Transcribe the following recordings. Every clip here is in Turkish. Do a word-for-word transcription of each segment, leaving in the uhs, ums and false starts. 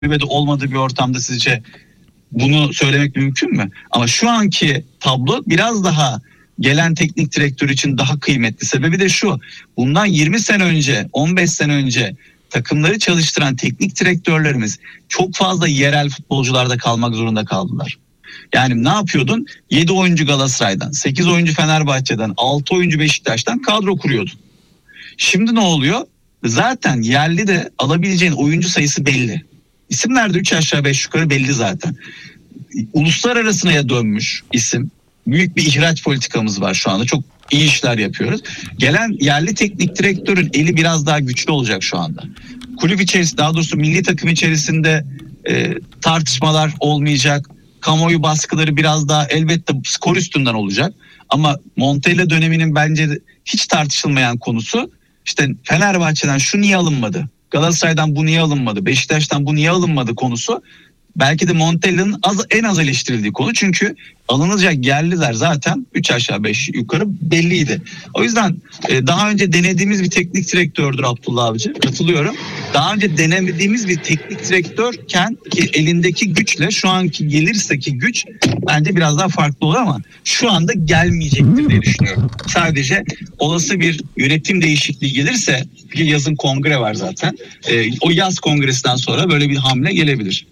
tecrübede olmadığı bir ortamda sizce bunu söylemek mümkün mü? Ama şu anki tablo biraz daha gelen teknik direktör için daha kıymetli. Sebebi de şu: bundan yirmi sene önce, on beş sene önce takımları çalıştıran teknik direktörlerimiz çok fazla yerel futbolcularda kalmak zorunda kaldılar. Yani ne yapıyordun? yedi oyuncu Galatasaray'dan, sekiz oyuncu Fenerbahçe'den, altı oyuncu Beşiktaş'tan kadro kuruyordun. Şimdi ne oluyor? Zaten yerli de alabileceğin oyuncu sayısı belli. İsimler de üç aşağı beş yukarı belli zaten. Uluslararasına dönmüş isim. Büyük bir ihraç politikamız var şu anda. Çok iyi işler yapıyoruz. Gelen yerli teknik direktörün eli biraz daha güçlü olacak şu anda. Kulüp içerisinde, daha doğrusu milli takım içerisinde e, tartışmalar olmayacak. Kamuoyu baskıları biraz daha elbette skor üstünden olacak. Ama Montella döneminin bence hiç tartışılmayan konusu, işte Fenerbahçe'den şu niye alınmadı, Galatasaray'dan bu niye alınmadı, Beşiktaş'tan bu niye alınmadı konusu belki de Montella'nın az, en az eleştirildiği konu. Çünkü alınacak yerliler zaten üç aşağı beş yukarı belliydi. O yüzden e, daha önce denediğimiz bir teknik direktördür Abdullah Avcı. Katılıyorum. Daha önce denemediğimiz bir teknik direktörken ki elindeki güçle şu anki gelirse ki güç bence biraz daha farklı olur ama şu anda gelmeyecektir diye düşünüyorum. Sadece olası bir yönetim değişikliği gelirse, ki yazın kongre var zaten. E, o yaz kongresinden sonra böyle bir hamle gelebilir.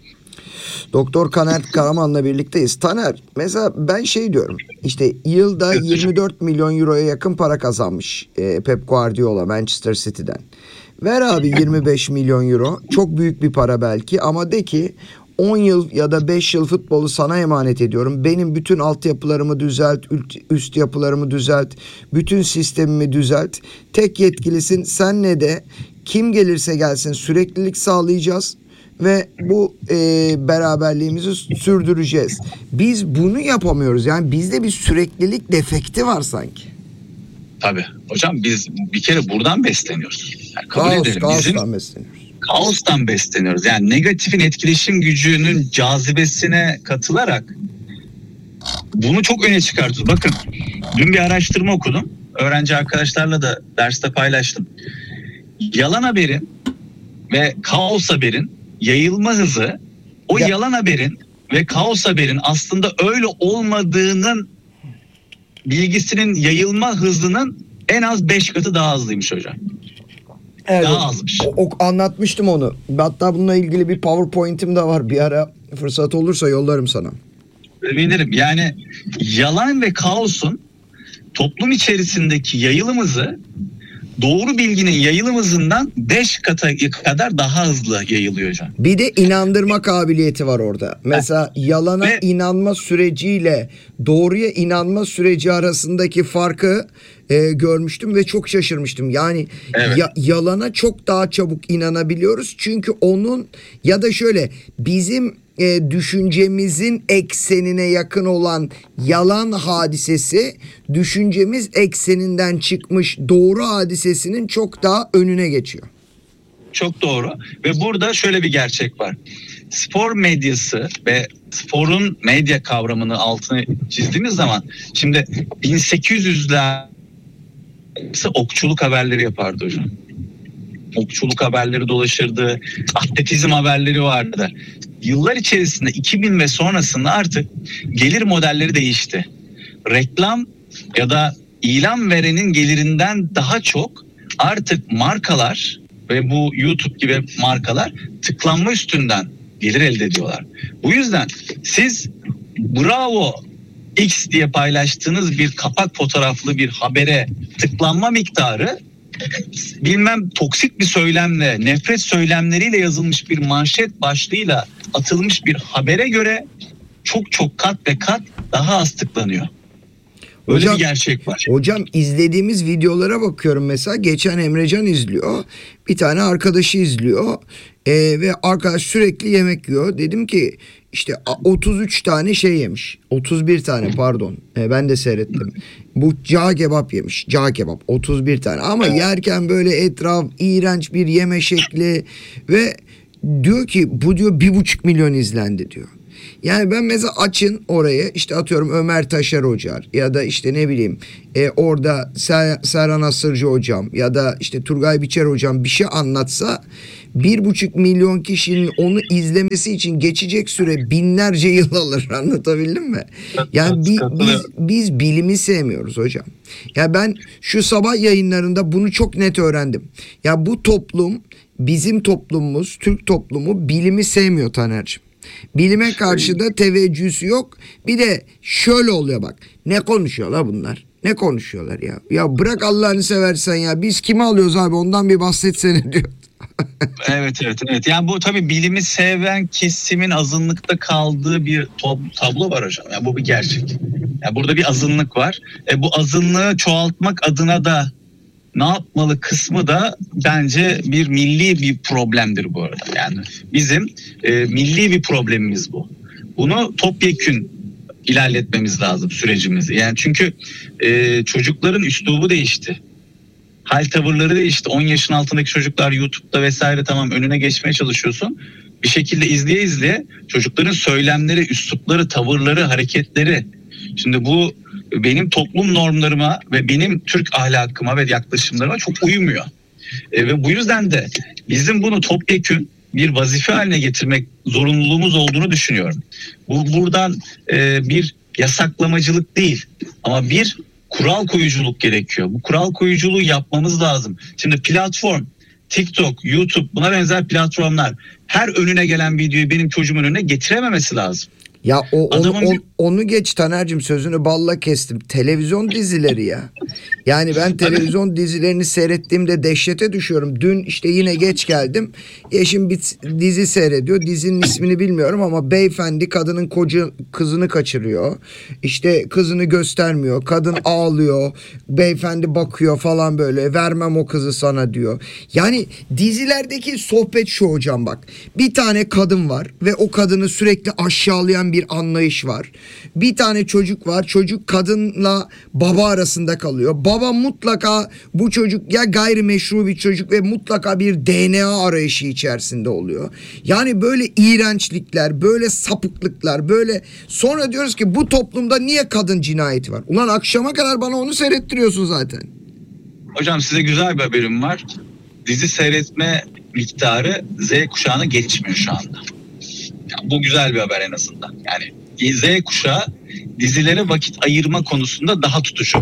Doktor Taner Karaman'la birlikteyiz. Taner, mesela ben şey diyorum, işte yılda yirmi dört milyon euroya yakın para kazanmış e, Pep Guardiola Manchester City'den. Ver abi yirmi beş milyon euro, çok büyük bir para belki, ama de ki on yıl ya da beş yıl futbolu sana emanet ediyorum. Benim bütün altyapılarımı düzelt, üst yapılarımı düzelt, bütün sistemimi düzelt. Tek yetkilisin, senle de kim gelirse gelsin süreklilik sağlayacağız ve bu e, beraberliğimizi sürdüreceğiz. Biz bunu yapamıyoruz. Yani bizde bir süreklilik defekti var sanki. Tabii. Hocam biz bir kere buradan besleniyoruz. Yani kabul Kaos, edelim. kaostan Bizim besleniyoruz. kaostan besleniyoruz. Yani negatifin etkileşim gücünün cazibesine katılarak bunu çok öne çıkartıyoruz. Bakın, dün bir araştırma okudum. Öğrenci arkadaşlarla da derste paylaştım. Yalan haberin ve kaos haberin yayılma hızı, o ya. yalan haberin ve kaos haberin aslında öyle olmadığının bilgisinin yayılma hızının en az beş katı daha hızlıymış hocam. Evet, daha azmış. O, o, anlatmıştım onu. Hatta bununla ilgili bir PowerPoint'im de var. Bir ara fırsat olursa yollarım sana. Bilirim. Yani yalan ve kaosun toplum içerisindeki yayılım hızı doğru bilginin yayılım hızından beş kata kadar daha hızlı yayılıyor hocam. Bir de inandırma kabiliyeti var orada. Mesela yalana ve inanma süreciyle doğruya inanma süreci arasındaki farkı e, görmüştüm ve çok şaşırmıştım. Yani evet. ya, yalana çok daha çabuk inanabiliyoruz. Çünkü onun, ya da şöyle, bizim E, düşüncemizin eksenine yakın olan yalan hadisesi düşüncemiz ekseninden çıkmış doğru hadisesinin çok daha önüne geçiyor. Çok doğru. Ve burada şöyle bir gerçek var. Spor medyası ve sporun medya kavramını altını çizdiğimiz zaman, şimdi bin sekiz yüzler okçuluk haberleri yapardı hocam. Okçuluk haberleri dolaşırdı. Atletizm haberleri vardı. Yıllar içerisinde iki bin ve sonrasında artık gelir modelleri değişti. Reklam ya da ilan verenin gelirinden daha çok artık markalar ve bu YouTube gibi markalar tıklanma üstünden gelir elde ediyorlar. Bu yüzden siz bravo X diye paylaştığınız bir kapak fotoğraflı bir habere tıklanma miktarı, bilmem toksik bir söylemle, nefret söylemleriyle yazılmış bir manşet başlığıyla atılmış bir habere göre çok çok kat ve kat daha az tıklanıyor. Böyle hocam, bir gerçek var. Hocam, izlediğimiz videolara bakıyorum mesela. Geçen Emrecan izliyor. Bir tane arkadaşı izliyor. Ee, ve arkadaş sürekli yemek yiyor. Dedim ki işte otuz üç tane şey yemiş. otuz bir tane pardon. Ee, ben de seyrettim. Bu cağ kebap yemiş. Cağ kebap otuz bir tane. Ama yerken böyle etraf iğrenç bir yeme şekli ve diyor ki bu diyor bir buçuk milyon izlendi diyor. Yani ben mesela açın oraya işte atıyorum Ömer Taşer Hoca ya da işte ne bileyim e, orada Ser, Serhan Asırcı hocam ya da işte Turgay Biçer hocam bir şey anlatsa bir buçuk milyon kişinin onu izlemesi için geçecek süre binlerce yıl alır. Anlatabildim mi? Yani bi, biz biz bilimi sevmiyoruz hocam. Ya ben şu sabah yayınlarında bunu çok net öğrendim. Ya bu toplum, bizim toplumumuz, Türk toplumu bilimi sevmiyor Taner'cim. Bilime karşı da teveccühü yok. Bir de şöyle oluyor bak. Ne konuşuyorlar bunlar? Ne konuşuyorlar ya? Ya bırak Allah'ını seversen ya. Biz kimi alıyoruz abi? Ondan bir bahsetsene diyor. Evet evet evet. Yani bu tabii bilimi seven kesimin azınlıkta kaldığı bir to- tablo var hocam. Yani bu bir gerçek. Yani burada bir azınlık var. E, bu azınlığı çoğaltmak adına da ne yapmalı kısmı da bence bir milli bir problemdir bu arada. Yani bizim e, milli bir problemimiz bu. Bunu topyekün ilerletmemiz lazım sürecimizi. Yani çünkü e, çocukların üslubu değişti. Hal tavırları değişti. on yaşın altındaki çocuklar YouTube'da vesaire tamam önüne geçmeye çalışıyorsun. Bir şekilde izleye izleye çocukların söylemleri, üslupları, tavırları, hareketleri. Şimdi bu benim toplum normlarıma ve benim Türk ahlakıma ve yaklaşımlarıma çok uymuyor. E, ve bu yüzden de bizim bunu topyekün bir vazife haline getirmek zorunluluğumuz olduğunu düşünüyorum. Bu buradan e, bir yasaklamacılık değil ama bir kural koyuculuk gerekiyor. Bu kural koyuculuğu yapmamız lazım. Şimdi platform, TikTok, YouTube buna benzer platformlar her önüne gelen videoyu benim çocuğumun önüne getirememesi lazım. Ya o onu, Adamın on- bir- onu geç Taner'cim sözünü balla kestim. Televizyon dizileri ya. Yani ben televizyon dizilerini seyrettiğimde dehşete düşüyorum. Dün işte yine geç geldim. Eşim bir dizi seyrediyor. Dizinin ismini bilmiyorum ama beyefendi kadının koca kızını kaçırıyor. İşte kızını göstermiyor. Kadın ağlıyor. Beyefendi bakıyor falan böyle. Vermem o kızı sana diyor. Yani dizilerdeki sohbet şu hocam bak. Bir tane kadın var ve o kadını sürekli aşağılayan bir anlayış var. Bir tane çocuk var. Çocuk kadınla baba arasında kalıyor. Baba mutlaka bu çocuk ya gayrimeşru bir çocuk ve mutlaka bir D N A arayışı içerisinde oluyor. Yani böyle iğrençlikler, böyle sapıklıklar, böyle sonra diyoruz ki bu toplumda niye kadın cinayeti var? Ulan akşama kadar bana onu seyrettiriyorsun zaten. Hocam size güzel bir haberim var. Dizi seyretme miktarı Z kuşağına geçmiyor şu anda. Yani bu güzel bir haber en azından. Yani Z kuşağı dizilere vakit ayırma konusunda daha tutucu.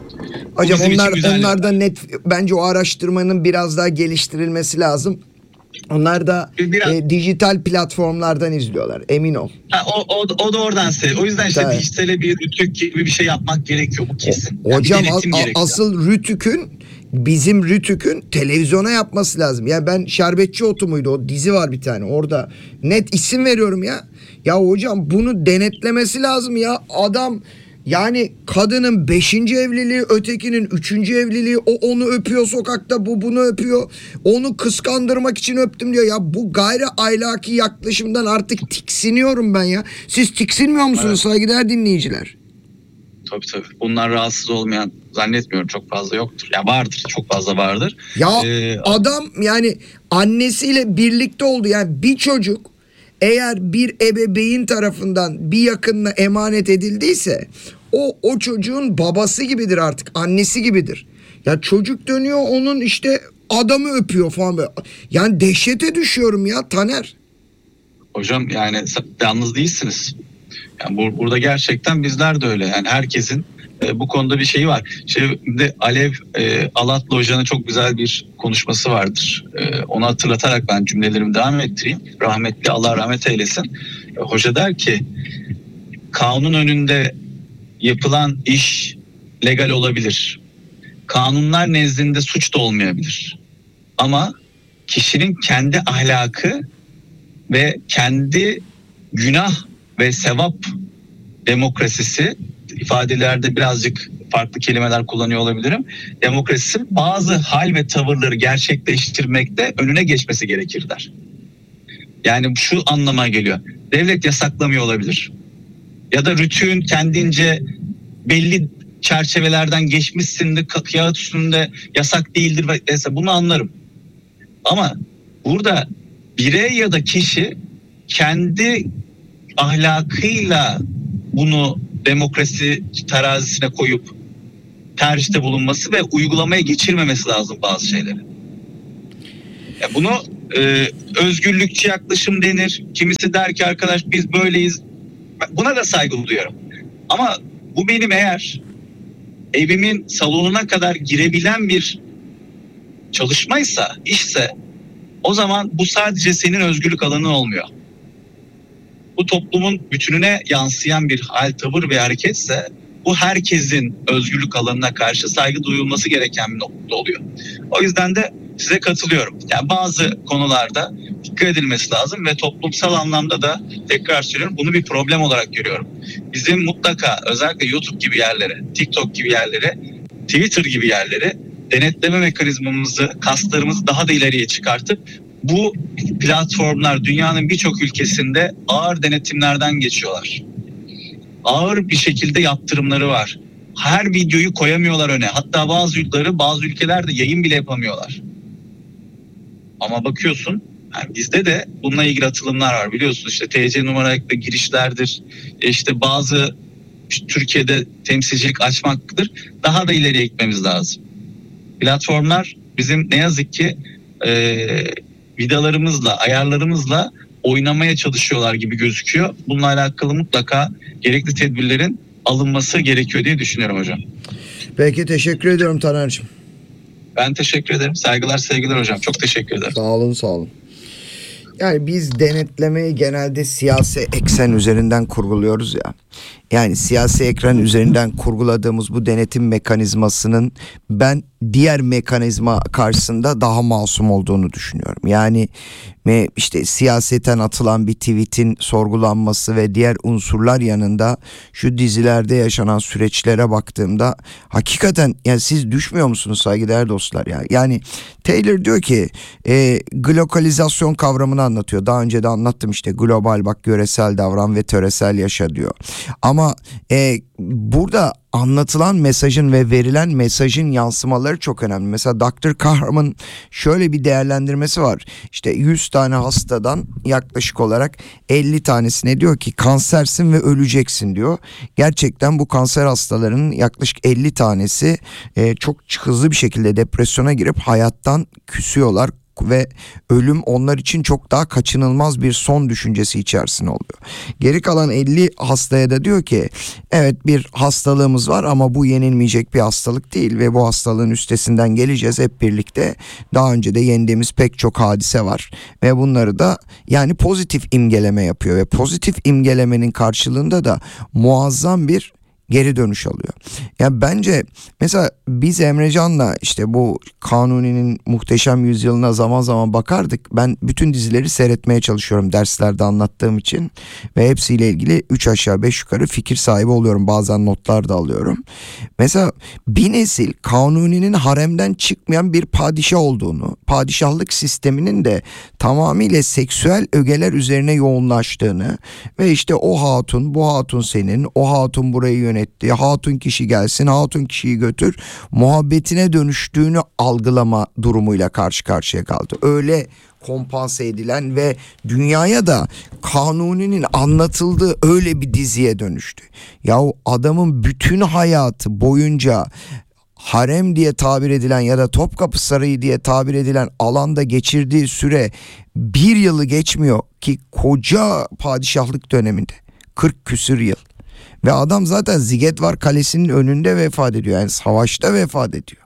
Hocam bizim için onlar güzel onlar bir da net bence o araştırmanın biraz daha geliştirilmesi lazım. Onlar da Biraz- e, dijital platformlardan izliyorlar. Emin ol. Ha, o, o, o da oradan sev. O yüzden işte Tabii. dijitale bir rütük gibi bir şey yapmak gerekiyor. Bu kesin. Yani Hocam bir denetim a- a- gerekiyor. asıl Rütük'ün bizim Rütük'ün televizyona yapması lazım. Ya ben Şerbetçi Otu muydu o dizi var bir tane orada net isim veriyorum ya. Ya hocam bunu denetlemesi lazım ya adam yani kadının beşinci evliliği ötekinin üçüncü evliliği o onu öpüyor sokakta bu bunu öpüyor onu kıskandırmak için öptüm diyor ya bu gayri ahlaki yaklaşımdan artık tiksiniyorum ben ya. Siz tiksinmiyor musunuz Evet. saygıdeğer dinleyiciler? Tabii tabii. Bundan rahatsız olmayan zannetmiyorum çok fazla yoktur. Ya vardır. Çok fazla vardır. Ya Ee, adam yani annesiyle birlikte oldu. Yani bir çocuk eğer bir ebeveyn tarafından bir yakınına emanet edildiyse o o çocuğun babası gibidir artık. Annesi gibidir. Ya çocuk dönüyor onun işte adamı öpüyor falan böyle. Yani dehşete düşüyorum ya Taner. Hocam yani yalnız değilsiniz. Yani bu, burada gerçekten bizler de öyle. Yani herkesin e, bu konuda bir şeyi var. Şimdi Alev e, Alatlı Hoca'nın çok güzel bir konuşması vardır. E, onu hatırlatarak ben cümlelerimi devam ettireyim. Rahmetli Allah rahmet eylesin. E, hoca der ki kanun önünde yapılan iş legal olabilir. Kanunlar nezdinde suç da olmayabilir. Ama kişinin kendi ahlakı ve kendi günah ve sevap demokrasisi ifadelerde birazcık farklı kelimeler kullanıyor olabilirim. Demokrasisi bazı hal ve tavırları gerçekleştirmekte önüne geçmesi gerekir der. Yani şu anlama geliyor. Devlet yasaklamıyor olabilir. Ya da rütüğün kendince belli çerçevelerden geçmişsindir, kağıt üstünde yasak değildir ve bunu anlarım. Ama burada birey ya da kişi kendi ahlakıyla bunu demokrasi terazisine koyup tercihte bulunması ve uygulamaya geçirmemesi lazım bazı şeyleri. Ya bunu e, özgürlükçü yaklaşım denir. Kimisi der ki arkadaş biz böyleyiz. Buna da saygı duyuyorum. Ama bu benim eğer evimin salonuna kadar girebilen bir çalışmaysa, işse, o zaman bu sadece senin özgürlük alanın olmuyor. Bu toplumun bütününe yansıyan bir hal, tavır ve hareketse bu herkesin özgürlük alanına karşı saygı duyulması gereken bir nokta oluyor. O yüzden de size katılıyorum. Yani bazı konularda dikkat edilmesi lazım ve toplumsal anlamda da tekrar söylüyorum bunu bir problem olarak görüyorum. Bizim mutlaka özellikle YouTube gibi yerlere, TikTok gibi yerlere, Twitter gibi yerlere denetleme mekanizmamızı, kaslarımızı daha da ileriye çıkartıp bu platformlar dünyanın birçok ülkesinde ağır denetimlerden geçiyorlar. Ağır bir şekilde yaptırımları var. Her videoyu koyamıyorlar öne. Hatta bazı ülkeleri, bazı ülkelerde yayın bile yapamıyorlar. Ama bakıyorsun yani bizde de bununla ilgili atılımlar var biliyorsun işte T C numaralı girişlerdir. İşte bazı işte Türkiye'de temsilcilik açmaktır. Daha da ileriye gitmemiz lazım. Platformlar bizim ne yazık ki e, vidalarımızla, ayarlarımızla oynamaya çalışıyorlar gibi gözüküyor. Bununla alakalı mutlaka gerekli tedbirlerin alınması gerekiyor diye düşünüyorum hocam. Peki teşekkür ediyorum Taner'cim. Ben teşekkür ederim. Saygılar sevgiler hocam. Çok teşekkür ederim. Sağ olun sağ olun. Yani biz denetlemeyi genelde siyasi eksen üzerinden kurguluyoruz ya. Yani siyasi ekran üzerinden kurguladığımız bu denetim mekanizmasının ben diğer mekanizma karşısında daha masum olduğunu düşünüyorum. Yani işte siyaseten atılan bir tweetin sorgulanması ve diğer unsurlar yanında şu dizilerde yaşanan süreçlere baktığımda hakikaten yani siz düşmüyor musunuz saygıdeğer dostlar ya? Yani Taylor diyor ki e, glokalizasyon kavramını anlatıyor. Daha önce de anlattım işte global bak yöresel davran ve töresel yaşa diyor. Ama e, burada anlatılan mesajın ve verilen mesajın yansımaları çok önemli. Mesela doktor Kahraman şöyle bir değerlendirmesi var. İşte yüz tane hastadan yaklaşık olarak elli tanesine diyor ki kansersin ve öleceksin diyor. Gerçekten bu kanser hastalarının yaklaşık elli tanesi e, çok hızlı bir şekilde depresyona girip hayattan küsüyorlar. Ve ölüm onlar için çok daha kaçınılmaz bir son düşüncesi içerisinde oluyor. Geri kalan elli hastaya da diyor ki evet bir hastalığımız var ama bu yenilmeyecek bir hastalık değil ve bu hastalığın üstesinden geleceğiz hep birlikte. Daha önce de yendiğimiz pek çok hadise var ve bunları da yani pozitif imgeleme yapıyor ve pozitif imgelemenin karşılığında da muazzam bir geri dönüş alıyor. Yani bence mesela biz Emrecan'la işte bu Kanuni'nin Muhteşem Yüzyılına zaman zaman bakardık. Ben bütün dizileri seyretmeye çalışıyorum derslerde anlattığım için ve hepsiyle ilgili üç aşağı beş yukarı fikir sahibi oluyorum. Bazen notlar da alıyorum. Mesela bir nesil Kanuni'nin haremden çıkmayan bir padişah olduğunu, padişahlık sisteminin de tamamıyla seksüel ögeler üzerine yoğunlaştığını ve işte o hatun, bu hatun senin, o hatun burayı yönetti, hatun kişi gelsin, hatun kişiyi götür muhabbetine dönüştüğünü algılama durumuyla karşı karşıya kaldı. Öyle kompanse edilen ve dünyaya da Kanuni'nin anlatıldığı öyle bir diziye dönüştü. Yahu adamın bütün hayatı boyunca harem diye tabir edilen ya da Topkapı Sarayı diye tabir edilen alanda geçirdiği süre bir yılı geçmiyor ki koca padişahlık döneminde kırk küsür yıl. Ve adam zaten Zigetvar Kalesi'nin önünde vefat ediyor. Yani savaşta vefat ediyor.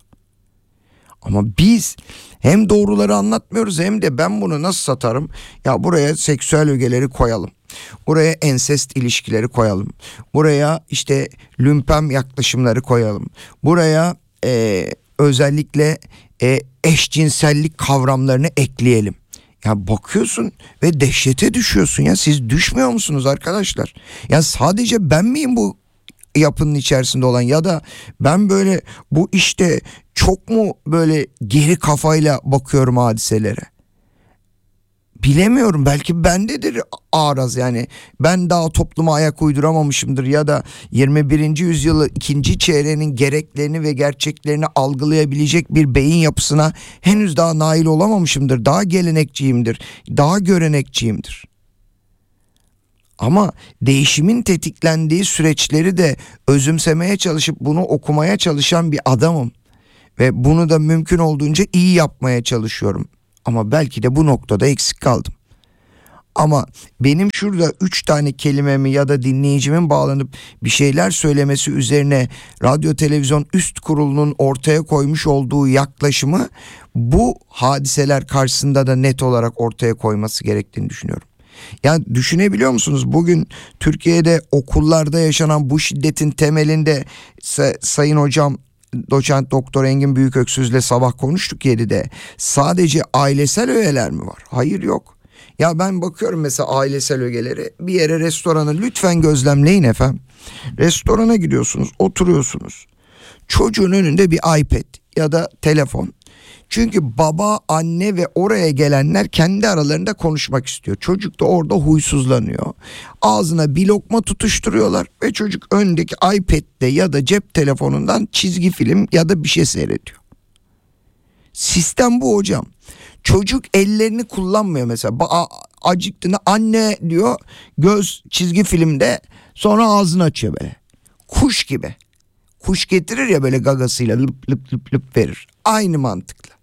Ama biz hem doğruları anlatmıyoruz hem de ben bunu nasıl satarım? Ya buraya seksüel ögeleri koyalım. Buraya ensest ilişkileri koyalım. Buraya işte lümpem yaklaşımları koyalım. Buraya e, özellikle e, eşcinsellik kavramlarını ekleyelim. Ya bakıyorsun ve dehşete düşüyorsun ya. Siz düşmüyor musunuz arkadaşlar? Ya sadece ben miyim bu yapının içerisinde olan ya da ben böyle bu işte çok mu böyle geri kafayla bakıyorum hadiselere? Bilemiyorum, belki bendedir araz, yani ben daha topluma ayak uyduramamışımdır ya da yirmi birinci yüzyılı ikinci çeyreğinin gereklerini ve gerçeklerini algılayabilecek bir beyin yapısına henüz daha nail olamamışımdır, daha gelenekçiyimdir, daha görenekçiyimdir. Ama değişimin tetiklendiği süreçleri de özümsemeye çalışıp bunu okumaya çalışan bir adamım. Ve bunu da mümkün olduğunca iyi yapmaya çalışıyorum. Ama belki de bu noktada eksik kaldım. Ama benim şurada üç tane kelimemi ya da dinleyicimin bağlanıp bir şeyler söylemesi üzerine radyo televizyon üst kurulunun ortaya koymuş olduğu yaklaşımı bu hadiseler karşısında da net olarak ortaya koyması gerektiğini düşünüyorum. Yani düşünebiliyor musunuz? Bugün Türkiye'de okullarda yaşanan bu şiddetin temelinde say- sayın hocam doçent doktor Engin Büyüköksüz'le sabah konuştuk yedide. Sadece ailesel öğeler mi var? Hayır, yok. Ya ben bakıyorum mesela ailesel ögeleri, bir yere restorana lütfen gözlemleyin efendim. Restorana gidiyorsunuz, oturuyorsunuz. Çocuğun önünde bir iPad ya da telefon. Çünkü baba, anne ve oraya gelenler kendi aralarında konuşmak istiyor. Çocuk da orada huysuzlanıyor. Ağzına bir lokma tutuşturuyorlar ve çocuk öndeki iPad'de ya da cep telefonundan çizgi film ya da bir şey seyrediyor. Sistem bu hocam. Çocuk ellerini kullanmıyor mesela. Ba- acıktığında anne diyor, göz çizgi filmde, sonra ağzını açıyor böyle. Kuş gibi. Kuş getirir ya böyle gagasıyla lıp lıp lıp lıp verir. Aynı mantıkla.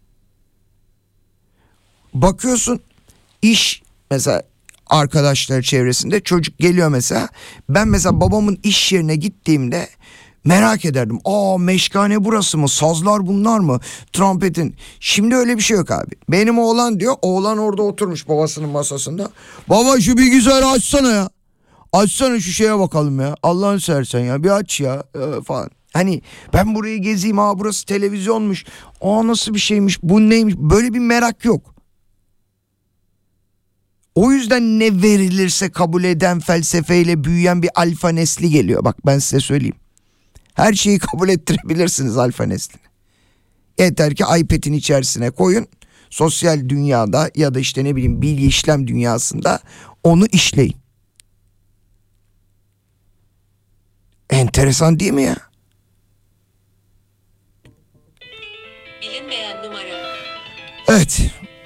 Bakıyorsun iş mesela arkadaşlar çevresinde çocuk geliyor mesela. Ben mesela babamın iş yerine gittiğimde merak ederdim. Aa, meşgane burası mı? Sazlar bunlar mı? Trompetin. Şimdi öyle bir şey yok abi. Benim oğlan diyor. Oğlan orada oturmuş babasının masasında. Baba şu bilgisayarı açsana ya. Açsana şu şeye bakalım ya. Allah'ını seversen ya. Bir aç ya ee, falan. Hani ben burayı gezeyim. Aa, burası televizyonmuş. Aa, nasıl bir şeymiş? Bu neymiş? Böyle bir merak yok. O yüzden ne verilirse kabul eden felsefeyle büyüyen bir alfa nesli geliyor. Bak ben size söyleyeyim. Her şeyi kabul ettirebilirsiniz alfa neslini. Yeter ki iPad'in içerisine koyun. Sosyal dünyada ya da işte ne bileyim bilgi işlem dünyasında onu işleyin. Enteresan değil mi ya? Bilinmeyen numara. Evet.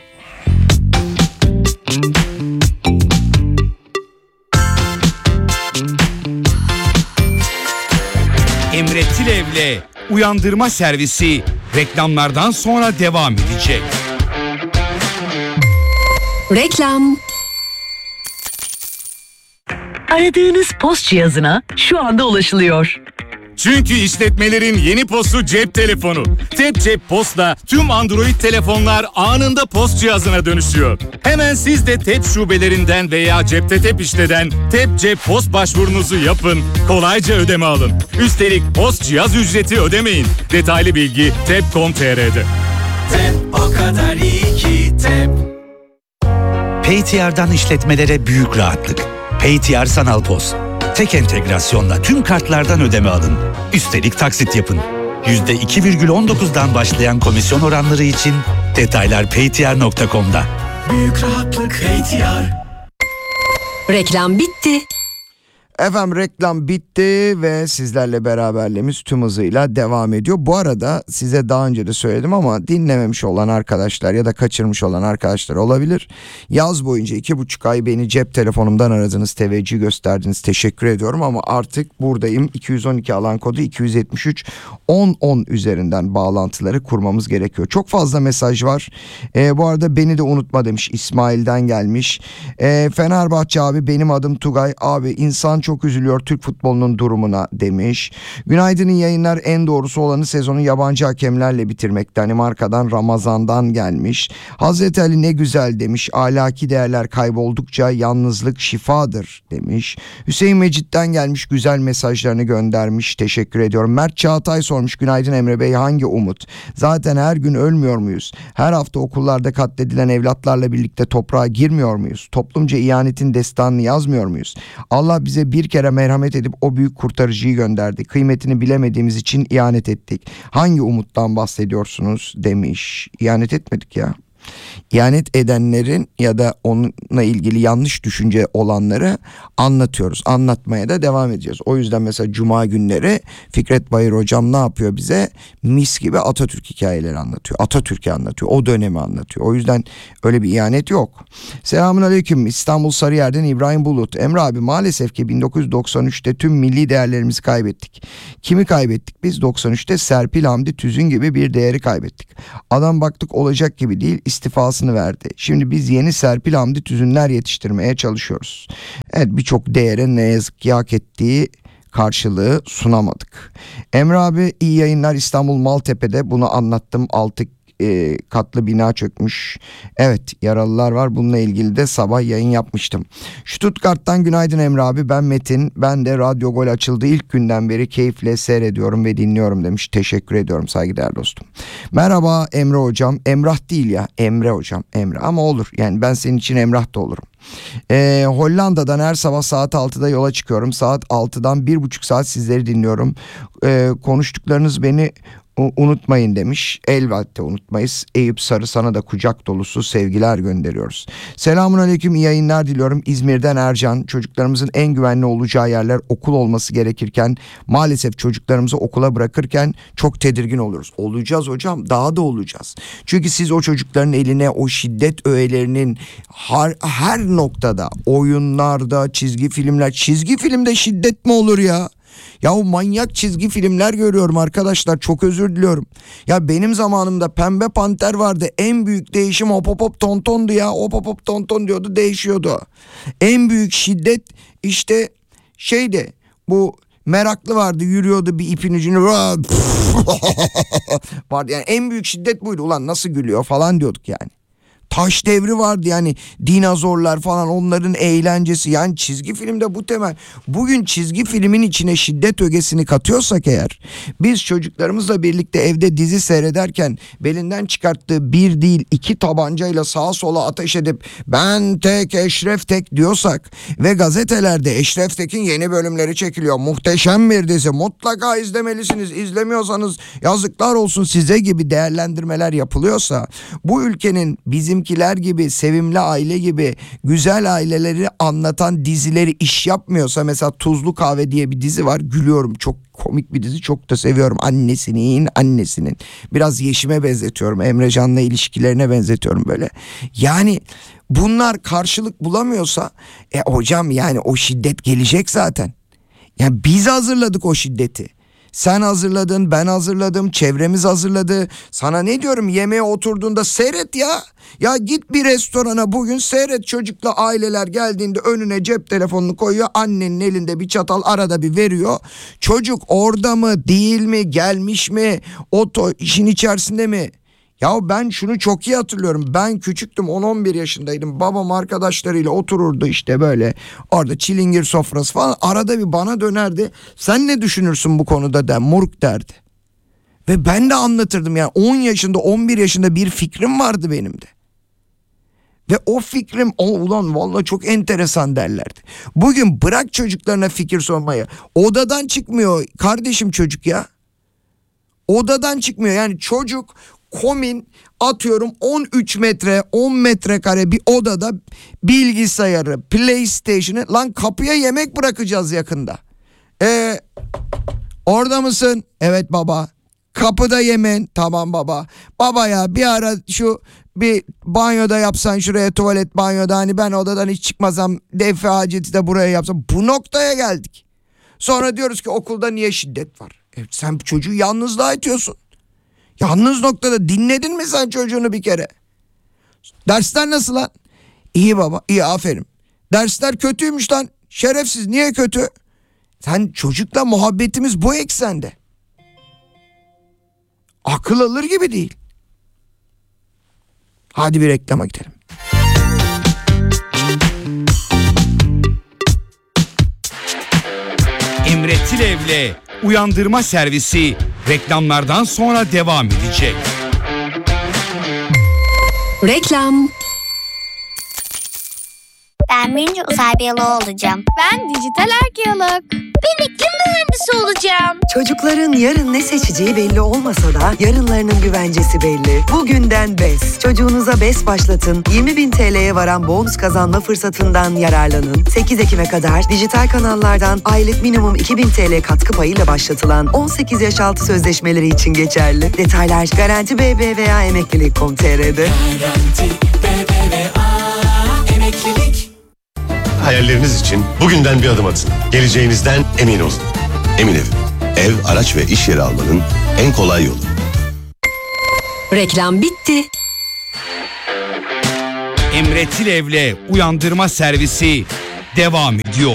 Emre Tilev'le Uyandırma Servisi reklamlardan sonra devam edecek. Reklam. Aradığınız post cihazına şu anda ulaşılıyor. Çünkü işletmelerin yeni postu cep telefonu. Tep Cep Post'la tüm Android telefonlar anında post cihazına dönüşüyor. Hemen siz de Tep şubelerinden veya Cepte Tep işleden Tep Cep Post başvurunuzu yapın. Kolayca ödeme alın. Üstelik post cihaz ücreti ödemeyin. Detaylı bilgi tep nokta com nokta tr'de. Tep o kadar iyi ki Tep. P T R'dan işletmelere büyük rahatlık. P T R Sanal Post. Tek entegrasyonla tüm kartlardan ödeme alın. Üstelik taksit yapın. yüzde iki virgül on dokuzdan başlayan komisyon oranları için detaylar p t r nokta com'da. Büyük rahatlık P T R. Reklam bitti. Efendim reklam bitti ve sizlerle beraberliğimiz tüm hızıyla devam ediyor. Bu arada size daha önce de söyledim ama dinlememiş olan arkadaşlar ya da kaçırmış olan arkadaşlar olabilir. Yaz boyunca iki buçuk ay beni cep telefonumdan aradınız, teveccüh gösterdiniz, teşekkür ediyorum ama artık buradayım. iki yüz on iki alan kodu iki yüz yetmiş üç on on üzerinden bağlantıları kurmamız gerekiyor. Çok fazla mesaj var. Ee, bu arada beni de unutma demiş, İsmail'den gelmiş. Ee, Fenerbahçe abi, benim adım Tugay abi, insan çok üzülüyor Türk futbolunun durumuna demiş. Günaydın'ın yayınlar, en doğrusu olanı sezonu yabancı hakemlerle bitirmek. Danimarka'dan Ramazan'dan gelmiş. Hazreti Ali ne güzel demiş. Ahlaki değerler kayboldukça yalnızlık şifadır demiş. Hüseyin Mecit'ten gelmiş, güzel mesajlarını göndermiş. Teşekkür ediyorum. Mert Çağatay sormuş. Günaydın Emre Bey, hangi umut? Zaten her gün ölmüyor muyuz? Her hafta okullarda katledilen evlatlarla birlikte toprağa girmiyor muyuz? Toplumca ihanetin destanını yazmıyor muyuz? Allah bize bir kere merhamet edip o büyük kurtarıcıyı gönderdi. Kıymetini bilemediğimiz için ihanet ettik. Hangi umuttan bahsediyorsunuz demiş. İhanet etmedik ya. İhanet edenlerin ya da onunla ilgili yanlış düşünce olanları anlatıyoruz. Anlatmaya da devam edeceğiz. O yüzden mesela Cuma günleri Fikret Bayır hocam ne yapıyor bize? Mis gibi Atatürk hikayeleri anlatıyor. Atatürk'ü anlatıyor. O dönemi anlatıyor. O yüzden öyle bir ihanet yok. Selamun aleyküm. İstanbul Sarıyer'den İbrahim Bulut. Emre abi, maalesef ki bin dokuz yüz doksan üçte tüm milli değerlerimizi kaybettik. Kimi kaybettik biz? doksan üçte Serpil Hamdi Tüzün gibi bir değeri kaybettik. Adam baktık olacak gibi değil, istifasını verdi. Şimdi biz yeni Serpil Hamdi Tüzünler yetiştirmeye çalışıyoruz. Evet, birçok değere ne yazık ki hak ettiği karşılığı sunamadık. Emre abi iyi yayınlar. İstanbul Maltepe'de bunu anlattım. Altı e, katlı bina çökmüş. Evet, yaralılar var. Bununla ilgili de sabah yayın yapmıştım. Stuttgart'tan günaydın Emre abi. Ben Metin. Ben de Radyo Gol açıldığı ilk günden beri keyifle seyrediyorum ve dinliyorum demiş. Teşekkür ediyorum saygıdeğer dostum. Merhaba Emre hocam. Emrah değil ya. Emre hocam. Emre ama olur. Yani ben senin için Emrah da olurum. Ee, Hollanda'dan her sabah saat altıda yola çıkıyorum. Saat altıdan bir buçuk saat sizleri dinliyorum. Ee, konuştuklarınız beni unutmayın demiş. Elbette unutmayız. Eyüp Sarı, sana da kucak dolusu sevgiler gönderiyoruz. Selamun aleyküm, iyi yayınlar diliyorum. İzmir'den Ercan. Çocuklarımızın en güvenli olacağı yerler okul olması gerekirken maalesef çocuklarımızı okula bırakırken çok tedirgin oluruz. Olacağız hocam, daha da olacağız. Çünkü siz o çocukların eline o şiddet öğelerinin her, her noktada, oyunlarda, çizgi filmler, çizgi filmde şiddet mi olur ya? Ya o manyak çizgi filmler görüyorum arkadaşlar, çok özür diliyorum. Ya benim zamanımda Pembe Panter vardı. En büyük değişim hop hop hop tontondu ya. Hop hop hop tonton diyordu, değişiyordu. En büyük şiddet işte şeydi, bu meraklı vardı, yürüyordu bir ipin ucunu vardı. Yani en büyük şiddet buydu. Ulan nasıl gülüyor falan diyorduk yani. Taş devri vardı yani, dinozorlar falan, onların eğlencesi. Yani çizgi filmde bu temel. Bugün çizgi filmin içine şiddet ögesini katıyorsak eğer, biz çocuklarımızla birlikte evde dizi seyrederken belinden çıkarttığı bir değil iki tabancayla sağa sola ateş edip ben tek Eşref Tek diyorsak ve gazetelerde Eşref Tek'in yeni bölümleri çekiliyor, muhteşem bir dizi, mutlaka izlemelisiniz, izlemiyorsanız yazıklar olsun size gibi değerlendirmeler yapılıyorsa, bu ülkenin bizim Bizimkiler gibi, Sevimli Aile gibi güzel aileleri anlatan dizileri iş yapmıyorsa, mesela Tuzlu Kahve diye bir dizi var, gülüyorum, çok komik bir dizi, çok da seviyorum. Annesinin annesinin biraz Yeşim'e benzetiyorum, Emrecan'la ilişkilerine benzetiyorum böyle. Yani bunlar karşılık bulamıyorsa e hocam yani o şiddet gelecek zaten. Yani biz hazırladık o şiddeti. Sen hazırladın, ben hazırladım, çevremiz hazırladı. Sana ne diyorum, yemeğe oturduğunda seyret ya. Ya git bir restorana bugün, seyret, çocukla aileler geldiğinde önüne cep telefonunu koyuyor. Annenin elinde bir çatal arada bir veriyor. Çocuk orada mı, değil mi, gelmiş mi, o to- işin içerisinde mi? Ya ben şunu çok iyi hatırlıyorum. Ben küçüktüm, on on bir yaşındaydım. Babam arkadaşlarıyla otururdu işte böyle. Orada çilingir sofrası falan. Arada bir bana dönerdi. Sen ne düşünürsün bu konuda der, Murk derdi. Ve ben de anlatırdım yani. on yaşında, on bir yaşında bir fikrim vardı benim de. Ve o fikrim, o ulan vallahi çok enteresan derlerdi. Bugün bırak çocuklarına fikir sormayı. Odadan çıkmıyor kardeşim çocuk ya. Odadan çıkmıyor yani çocuk. Komin atıyorum on üç metre on metrekare bir odada bilgisayarı, PlayStation'ı, lan kapıya yemek bırakacağız yakında. Ee, orada mısın? Evet baba. Kapıda yemen. Tamam baba. Baba ya bir ara şu bir banyoda yapsan, şuraya tuvalet banyoda, hani ben odadan hiç çıkmasam, defi haceti de buraya yapsam. Bu noktaya geldik. Sonra diyoruz ki okulda niye şiddet var? Evet, sen çocuğu yalnızlığa itiyorsun. Yalnız noktada dinledin mi sen çocuğunu bir kere? Dersler nasıl lan? İyi baba, iyi, aferin. Dersler kötüymüş lan. Şerefsiz, niye kötü? Sen çocukla muhabbetimiz bu eksende. Akıl alır gibi değil. Hadi bir reklama gidelim. Emre Tilev'le Uyandırma Servisi reklamlardan sonra devam edecek. Reklam. Ben birinci uzay biyoloğu olacağım. Ben dijital arkeolog. Ben iklim mühendisi olacağım. Çocukların yarın ne seçeceği belli olmasa da yarınlarının güvencesi belli. Bugünden B E S. Çocuğunuza B E S başlatın. yirmi bin T L'ye varan bonus kazanma fırsatından yararlanın. sekiz Ekim'e kadar dijital kanallardan aylık minimum iki bin T L katkı payıyla başlatılan on sekiz yaş altı sözleşmeleri için geçerli. Detaylar Garanti B B V A Emeklilik nokta com nokta t r'de. Garanti B B V A Emeklilik. Hayalleriniz için bugünden bir adım atın. Geleceğinizden emin olun. Emin Ev. Ev, araç ve iş yeri almanın en kolay yolu. Reklam bitti. Emre Tilev'le Uyandırma Servisi devam ediyor.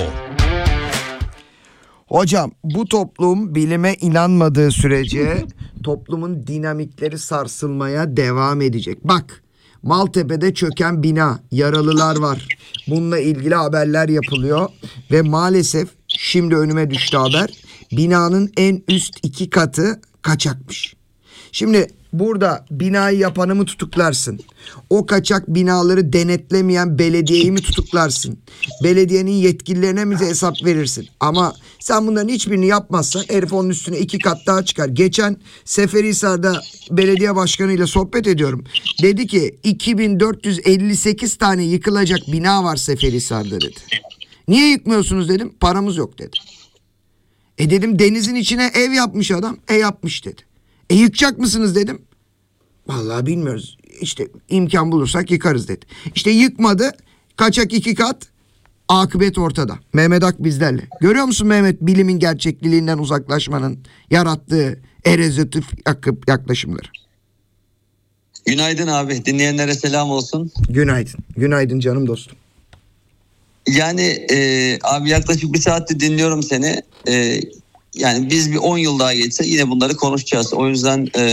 Hocam bu toplum bilime inanmadığı sürece toplumun dinamikleri sarsılmaya devam edecek. Bak, Maltepe'de çöken bina, yaralılar var. Bununla ilgili haberler yapılıyor ve maalesef şimdi önüme düştü haber. Binanın en üst iki katı kaçakmış. Şimdi burada binayı yapanı mı tutuklarsın? O kaçak binaları denetlemeyen belediyeyi mi tutuklarsın? Belediyenin yetkililerine mi hesap verirsin? Ama sen bunların hiçbirini yapmazsan herif onun üstüne iki kat daha çıkar. Geçen Seferihisar'da belediye başkanıyla sohbet ediyorum. Dedi ki iki bin dört yüz elli sekiz tane yıkılacak bina var Seferihisar'da dedi. Niye yıkmıyorsunuz dedim. Paramız yok dedi. E dedim denizin içine ev yapmış adam. E yapmış dedi. E yıkacak mısınız dedim. Vallahi bilmiyoruz. İşte imkan bulursak yıkarız dedi. İşte yıkmadı. Kaçak iki kat. Akıbet ortada. Mehmet Ak bizlerle. Görüyor musun Mehmet, bilimin gerçekliliğinden uzaklaşmanın yarattığı erozatif yaklaşımları? Günaydın abi. Dinleyenlere selam olsun. Günaydın. Günaydın canım dostum. Yani e, abi yaklaşık bir saattir dinliyorum seni. E, yani biz bir on yıl daha geçse yine bunları konuşacağız. O yüzden e,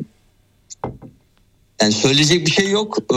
yani söyleyecek bir şey yok. E,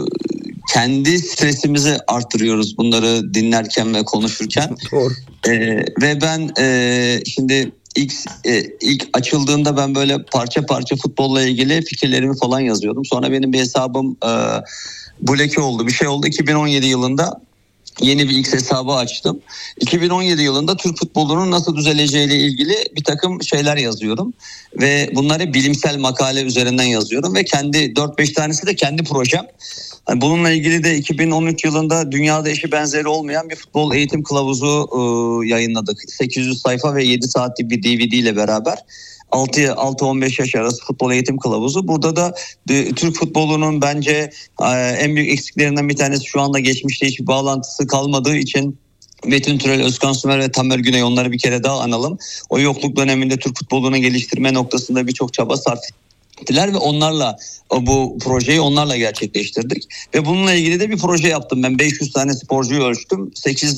kendi stresimizi artırıyoruz bunları dinlerken ve konuşurken. Doğru. E, ve ben e, şimdi ilk e, ilk açıldığında ben böyle parça parça futbolla ilgili fikirlerimi falan yazıyordum. Sonra benim bir hesabım e, bloke oldu. Bir şey oldu. iki bin on yedi yılında yeni bir X hesabı açtım. iki bin on yedi yılında Türk futbolunun nasıl düzeleceğiyle ilgili bir takım şeyler yazıyorum. Ve bunları bilimsel makale üzerinden yazıyorum. Ve kendi dört beş tanesi de kendi projem. Yani bununla ilgili de iki bin on üç yılında dünyada eşi benzeri olmayan bir futbol eğitim kılavuzu e, yayınladık. sekiz yüz sayfa ve yedi saatlik bir D V D ile beraber. altı on beş yaş arası futbol eğitim kılavuzu. Burada da e, Türk futbolunun bence e, en büyük eksiklerinden bir tanesi şu anda geçmişte hiçbir bağlantısı kalmadığı için Metin Türel, Özkan Sümer ve Tamer Güney, onları bir kere daha analım. O yokluk döneminde Türk futbolunu geliştirme noktasında birçok çaba sarf ettiler ve onlarla bu projeyi onlarla gerçekleştirdik. Ve bununla ilgili de bir proje yaptım. Ben beş yüz tane sporcuyu ölçtüm. sekiz,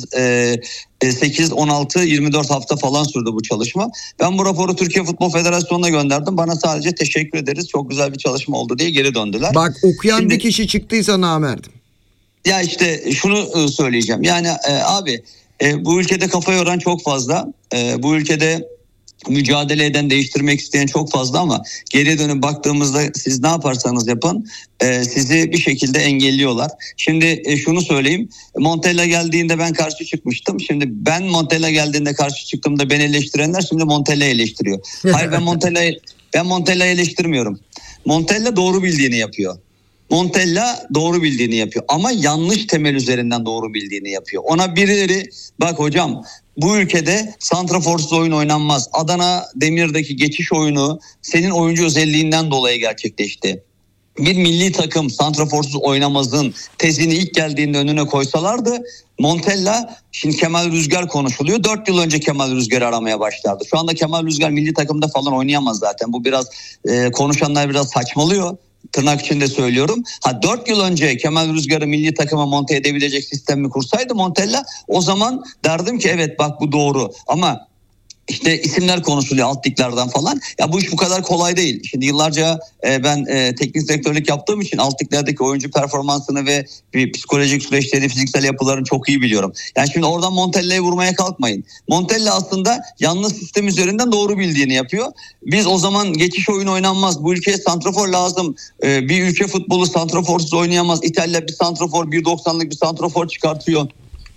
sekiz, on altı, yirmi dört hafta falan sürdü bu çalışma. Ben bu raporu Türkiye Futbol Federasyonu'na gönderdim. Bana sadece teşekkür ederiz, çok güzel bir çalışma oldu diye geri döndüler. Bak, okuyan Şimdi, bir kişi çıktıysa namerdim. Ya işte şunu söyleyeceğim. Yani e, abi e, bu ülkede kafa yoran çok fazla. E, bu ülkede mücadele eden, değiştirmek isteyen çok fazla ama geriye dönüp baktığımızda siz ne yaparsanız yapın e, sizi bir şekilde engelliyorlar. Şimdi e, şunu söyleyeyim. Montella geldiğinde ben karşı çıkmıştım. Şimdi ben Montella geldiğinde karşı çıktığımda beni eleştirenler şimdi Montella'yı eleştiriyor. Hayır, ben Montella'yı ben Montella'yı eleştirmiyorum. Montella doğru bildiğini yapıyor. Montella doğru bildiğini yapıyor ama yanlış temel üzerinden doğru bildiğini yapıyor. Ona birileri bak hocam bu ülkede santraforsuz oyun oynanmaz. Adana Demir'deki geçiş oyunu senin oyuncu özelliğinden dolayı gerçekleşti. Bir milli takım santraforsuz oynamazın tezini ilk geldiğinde önüne koysalardı Montella, şimdi Kemal Rüzgar konuşuluyor. Dört yıl önce Kemal Rüzgar'ı aramaya başlardı. Şu anda Kemal Rüzgar milli takımda falan oynayamaz zaten. Bu biraz e, konuşanlar biraz saçmalıyor. Tırnak içinde söylüyorum. Ha dört yıl önce Kemal Rüzgar'ı milli takıma monte edebilecek sistemi kursaydı Montella, o zaman derdim ki evet bak bu doğru. Ama İşte isimler konuşuluyor alt liglerden falan. Ya bu iş bu kadar kolay değil. Şimdi yıllarca e, ben e, teknik direktörlük yaptığım için alt liglerdeki oyuncu performansını ve bir psikolojik süreçleri, fiziksel yapılarını çok iyi biliyorum. Yani şimdi oradan Montella'yı vurmaya kalkmayın. Montella aslında yanlış sistem üzerinden doğru bildiğini yapıyor. Biz o zaman geçiş oyunu oynanmaz. Bu ülkeye santrafor lazım. E, bir ülke futbolu santraforsuz oynayamaz. İtalya bir santrafor, bir doksanlık bir santrafor çıkartıyor.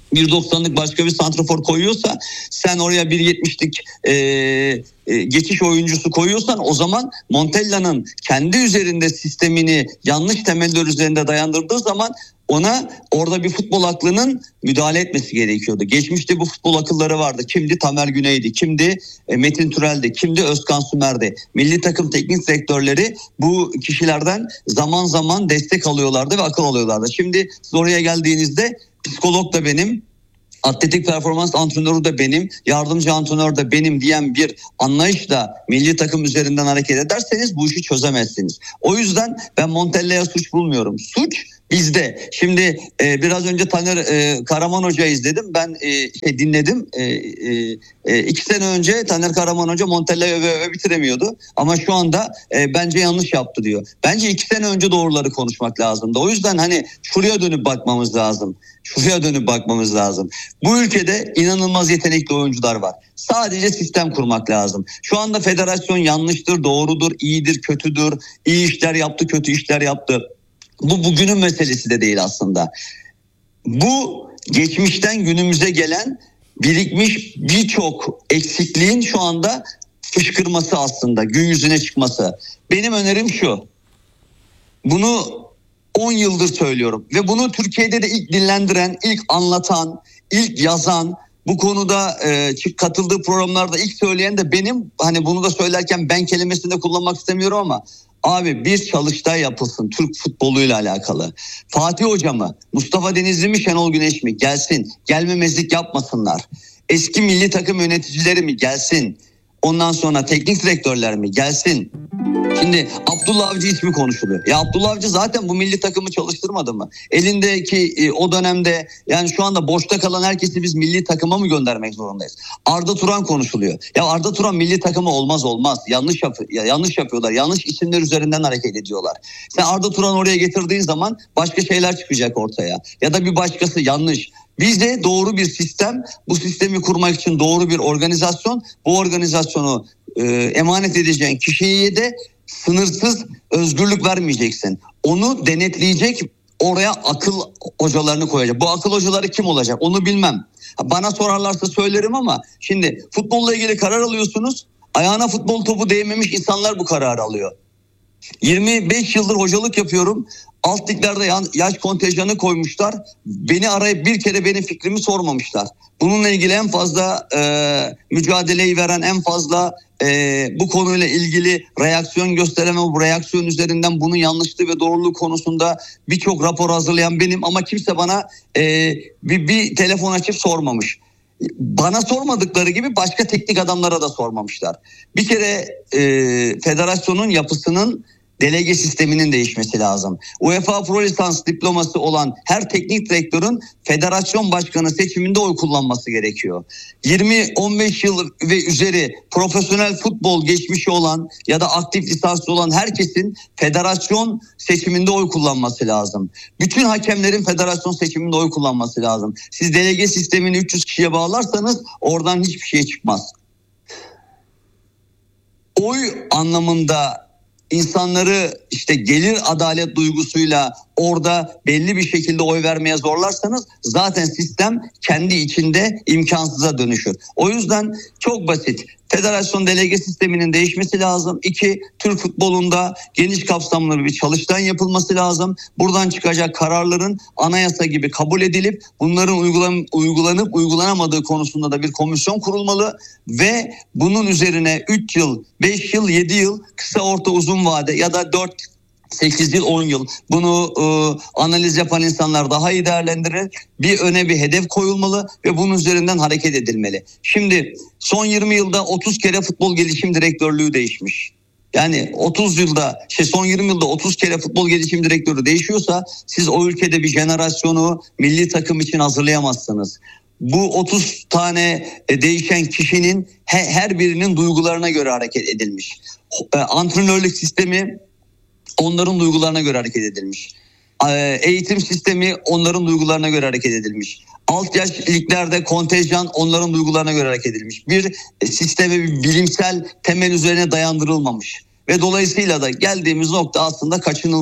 bir doksanlık başka bir santrafor koyuyorsa, sen oraya bir yetmişlik e, e, geçiş oyuncusu koyuyorsan, o zaman Montella'nın kendi üzerinde sistemini yanlış temeller üzerinde dayandırdığı zaman ona orada bir futbol aklının müdahale etmesi gerekiyordu. Geçmişte bu futbol akılları vardı. Kimdi? Tamer Güney'di. Kimdi? E, Metin Türel'di. Kimdi? Özkan Sümer'di. Milli takım teknik direktörleri bu kişilerden zaman zaman destek alıyorlardı ve akıl alıyorlardı. Şimdi siz oraya geldiğinizde psikolog da benim, atletik performans antrenörü de benim, yardımcı antrenör de benim diyen bir anlayışla milli takım üzerinden hareket ederseniz bu işi çözemezsiniz. O yüzden ben Montella'ya suç bulmuyorum. Suç bizde. Şimdi e, biraz önce Taner e, Karaman Hoca'yı izledim. Ben e, şey, dinledim. E, e, e, iki sene önce Taner Karaman Hoca Montella'yı öve öve bitiremiyordu. Ama şu anda e, bence yanlış yaptı diyor. Bence iki sene önce doğruları konuşmak lazımdı. O yüzden hani şuraya dönüp bakmamız lazım. Şuraya dönüp bakmamız lazım. Bu ülkede inanılmaz yetenekli oyuncular var. Sadece sistem kurmak lazım. Şu anda federasyon yanlıştır, doğrudur, iyidir, kötüdür. İyi işler yaptı, kötü işler yaptı. Bu bugünün meselesi de değil aslında. Bu geçmişten günümüze gelen birikmiş birçok eksikliğin şu anda fışkırması aslında, gün yüzüne çıkması. Benim önerim şu. Bunu on yıldır söylüyorum ve bunu Türkiye'de de ilk dillendiren, ilk anlatan, ilk yazan, bu konuda e, katıldığı programlarda ilk söyleyen de benim. Hani bunu da söylerken ben kelimesini de kullanmak istemiyorum ama abi bir çalıştay yapılsın Türk futboluyla alakalı. Fatih Hoca mı, Mustafa Denizli mi, Şenol Güneş mi gelsin, gelmemezlik yapmasınlar. Eski milli takım yöneticileri mi gelsin, ondan sonra teknik direktörler mi gelsin. Şimdi Abdullah Avcı ismi konuşuluyor. Ya Abdullah Avcı zaten bu milli takımı çalıştırmadı mı? Elindeki e, o dönemde, yani şu anda boşta kalan herkesi biz milli takıma mı göndermek zorundayız? Arda Turan konuşuluyor. Ya Arda Turan milli takımı olmaz olmaz. Yanlış yap ya, yanlış yapıyorlar. Yanlış isimler üzerinden hareket ediyorlar. Sen Arda Turan oraya getirdiğin zaman başka şeyler çıkacak ortaya. Ya da bir başkası yanlış. Bize doğru bir sistem, bu sistemi kurmak için doğru bir organizasyon, bu organizasyonu e, emanet edeceğin kişiye de sınırsız özgürlük vermeyeceksin. Onu denetleyecek, oraya akıl hocalarını koyacak. Bu akıl hocaları kim olacak onu bilmem. Bana sorarlarsa söylerim ama şimdi futbolla ilgili karar alıyorsunuz. Ayağına futbol topu değmemiş insanlar bu kararı alıyor. yirmi beş yıldır hocalık yapıyorum. Alt liglerde yaş kontenjanı koymuşlar. Beni arayıp bir kere benim fikrimi sormamışlar. Bununla ilgili en fazla e, mücadeleyi veren, en fazla e, bu konuyla ilgili reaksiyon gösteren, bu reaksiyon üzerinden bunun yanlışlığı ve doğruluğu konusunda birçok rapor hazırlayan benim. Ama kimse bana e, bir, bir telefon açıp sormamış. Bana sormadıkları gibi başka teknik adamlara da sormamışlar. Bir kere e, federasyonun yapısının, delege sisteminin değişmesi lazım. UEFA Pro Lisans diploması olan her teknik direktörün federasyon başkanı seçiminde oy kullanması gerekiyor. yirmi on beş yıl ve üzeri profesyonel futbol geçmişi olan ya da aktif lisanslı olan herkesin federasyon seçiminde oy kullanması lazım. Bütün hakemlerin federasyon seçiminde oy kullanması lazım. Siz delege sistemini üç yüz kişiye bağlarsanız oradan hiçbir şey çıkmaz. Oy anlamında İnsanları işte gelir adalet duygusuyla orada belli bir şekilde oy vermeye zorlarsanız zaten sistem kendi içinde imkansıza dönüşür. O yüzden çok basit. Federasyon delege sisteminin değişmesi lazım. İki, Türk futbolunda geniş kapsamlı bir çalıştay yapılması lazım. Buradan çıkacak kararların anayasa gibi kabul edilip bunların uygulan, uygulanıp uygulanamadığı konusunda da bir komisyon kurulmalı ve bunun üzerine üç yıl, beş yıl, yedi yıl, kısa, orta, uzun vade ya da dört, sekiz yıl, on yıl bunu e, analiz yapan insanlar daha iyi değerlendirir. Bir öne bir hedef koyulmalı ve bunun üzerinden hareket edilmeli. Şimdi son yirmi yılda otuz kere futbol gelişim direktörlüğü değişmiş. Yani otuz yılda, şey son yirmi yılda otuz kere futbol gelişim direktörü değişiyorsa siz o ülkede bir jenerasyonu milli takım için hazırlayamazsınız. Bu otuz tane değişen kişinin her birinin duygularına göre hareket edilmiş. Antrenörlük sistemi onların duygularına göre hareket edilmiş. Eğitim sistemi onların duygularına göre hareket edilmiş. Alt yaş liglerde kontenjan onların duygularına göre hareket edilmiş. Bir sisteme, bir bilimsel temel üzerine dayandırılmamış. Ve dolayısıyla da geldiğimiz nokta aslında kaçınılmaz.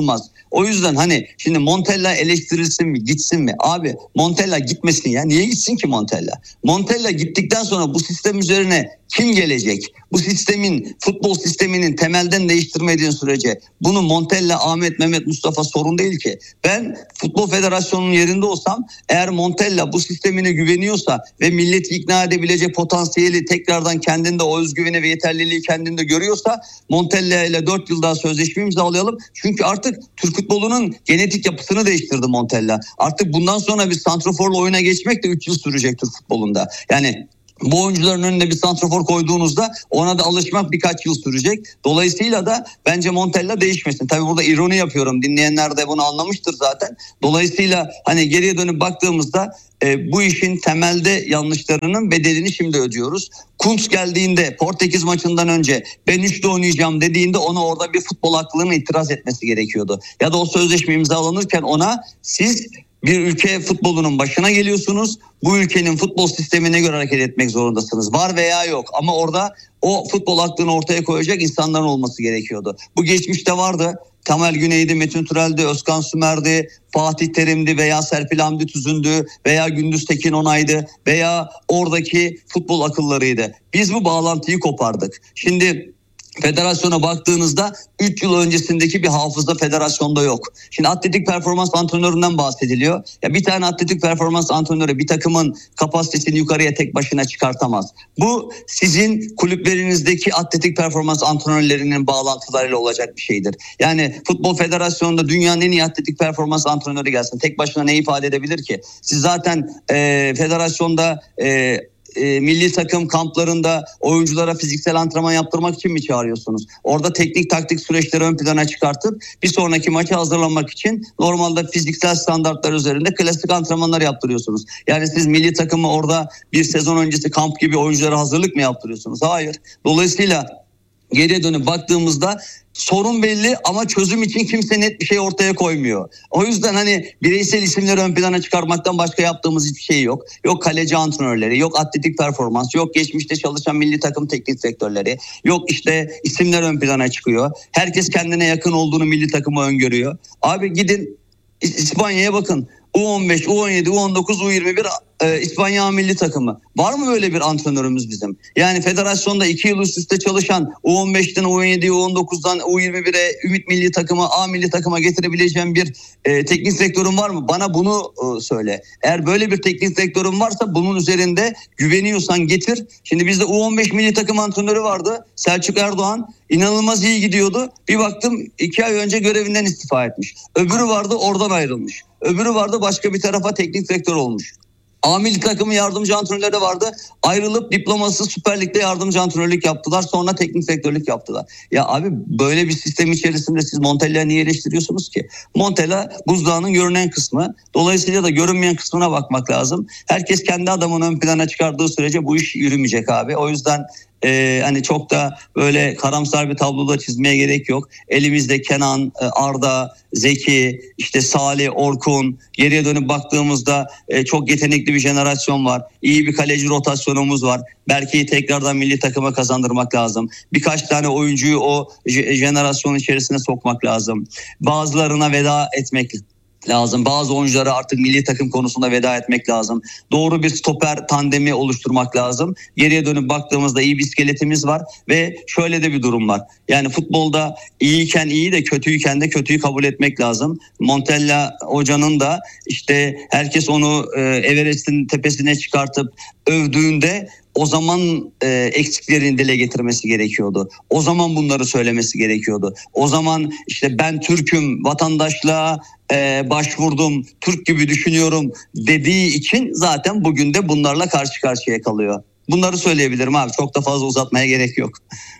O yüzden hani şimdi Montella eleştirilsin mi gitsin mi? Abi Montella gitmesin ya. Niye gitsin ki Montella? Montella gittikten sonra bu sistem üzerine kim gelecek? Bu sistemin, futbol sisteminin temelden değiştirmediğin sürece bunu Montella, Ahmet, Mehmet, Mustafa sorun değil ki. Ben Futbol Federasyonu'nun yerinde olsam, eğer Montella bu sistemine güveniyorsa ve milleti ikna edebilecek potansiyeli tekrardan kendinde, o özgüveni ve yeterliliği kendinde görüyorsa, Montella ile dört yıl daha sözleşme imzalayalım. Çünkü artık Türk futbolunun genetik yapısını değiştirdi Montella. Artık bundan sonra bir santraforla oyuna geçmek de üç yıl sürecek Türk futbolunda. Yani bu oyuncuların önüne bir santrafor koyduğunuzda ona da alışmak birkaç yıl sürecek. Dolayısıyla da bence Montella değişmesin. Tabii burada ironi yapıyorum. Dinleyenler de bunu anlamıştır zaten. Dolayısıyla hani geriye dönüp baktığımızda e, bu işin temelde yanlışlarının bedelini şimdi ödüyoruz. Kuntz geldiğinde Portekiz maçından önce ben üçlü oynayacağım dediğinde ona orada bir futbol aklına itiraz etmesi gerekiyordu. Ya da o sözleşme imzalanırken ona siz bir ülke futbolunun başına geliyorsunuz. Bu ülkenin futbol sistemine göre hareket etmek zorundasınız. Var veya yok, ama orada o futbol aklını ortaya koyacak insanların olması gerekiyordu. Bu geçmişte vardı. Temel Güney'di, Metin Türel'di, Özkan Sümer'di, Fatih Terim'di veya Serpil Hamdi Tüzün'dü veya Gündüz Tekin Onay'dı veya oradaki futbol akıllarıydı. Biz bu bağlantıyı kopardık. Şimdi federasyona baktığınızda üç yıl öncesindeki bir hafıza federasyonda yok. Şimdi atletik performans antrenöründen bahsediliyor. Ya bir tane atletik performans antrenörü bir takımın kapasitesini yukarıya tek başına çıkartamaz. Bu sizin kulüplerinizdeki atletik performans antrenörlerinin bağlantılarıyla olacak bir şeydir. Yani futbol federasyonunda dünyanın en iyi atletik performans antrenörü gelsin, tek başına ne ifade edebilir ki? Siz zaten e, federasyonda e, E, milli takım kamplarında oyunculara fiziksel antrenman yaptırmak için mi çağırıyorsunuz? Orada teknik taktik süreçleri ön plana çıkartıp bir sonraki maça hazırlanmak için normalde fiziksel standartlar üzerinde klasik antrenmanlar yaptırıyorsunuz. Yani siz milli takımı orada bir sezon öncesi kamp gibi oyunculara hazırlık mı yaptırıyorsunuz? Hayır. Dolayısıyla geriye dönüp baktığımızda sorun belli ama çözüm için kimse net bir şey ortaya koymuyor. O yüzden hani bireysel isimleri ön plana çıkarmaktan başka yaptığımız hiçbir şey yok. Yok kaleci antrenörleri, yok atletik performans, yok geçmişte çalışan milli takım teknik direktörleri, yok işte isimler ön plana çıkıyor. Herkes kendine yakın olduğunu milli takımı öngörüyor. Abi gidin İspanya'ya bakın. U on beş, U on yedi, U on dokuz, U yirmi bir e, İspanya milli takımı. Var mı böyle bir antrenörümüz bizim? Yani federasyonda iki yıl üst üste çalışan U on beşten U on yediye, U on dokuzdan U yirmi bire Ümit milli takıma, A milli takıma getirebileceğim bir e, teknik direktörün var mı? Bana bunu e, söyle. Eğer böyle bir teknik direktörün varsa bunun üzerinde güveniyorsan getir. Şimdi bizde U on beş milli takım antrenörü vardı. Selçuk Erdoğan. İnanılmaz iyi gidiyordu. Bir baktım iki ay önce görevinden istifa etmiş. Öbürü vardı oradan ayrılmış. Öbürü vardı başka bir tarafa teknik direktör olmuş. A milli takımı yardımcı antrenörleri vardı. Ayrılıp diploması Süper Lig'de yardımcı antrenörlük yaptılar. Sonra teknik direktörlük yaptılar. Ya abi böyle bir sistem içerisinde siz Montella'yı niye eleştiriyorsunuz ki? Montella buzdağının görünen kısmı. Dolayısıyla da görünmeyen kısmına bakmak lazım. Herkes kendi adamını ön plana çıkardığı sürece bu iş yürümeyecek abi. O yüzden Ee, hani çok da böyle karamsar bir tabloda çizmeye gerek yok. Elimizde Kenan, Arda, Zeki, işte Salih, Orkun, geriye dönüp baktığımızda e, çok yetenekli bir jenerasyon var. İyi bir kaleci rotasyonumuz var. Berke'yi tekrardan milli takıma kazandırmak lazım. Birkaç tane oyuncuyu o jenerasyonun içerisine sokmak lazım. Bazılarına veda etmek lazım. Bazı oyunculara artık milli takım konusunda veda etmek lazım. Doğru bir stoper tandemi oluşturmak lazım. Geriye dönüp baktığımızda iyi bir iskeletimiz var ve şöyle de bir durum var. Yani futbolda iyiyken iyi de kötüyken de kötüyü kabul etmek lazım. Montella hocanın da işte herkes onu e, Everest'in tepesine çıkartıp övdüğünde o zaman e, eksiklerini dile getirmesi gerekiyordu. O zaman bunları söylemesi gerekiyordu. O zaman işte ben Türk'üm, vatandaşlığa e, başvurdum, Türk gibi düşünüyorum dediği için zaten bugün de bunlarla karşı karşıya kalıyor. Bunları söyleyebilirim abi. Çok da fazla uzatmaya gerek yok.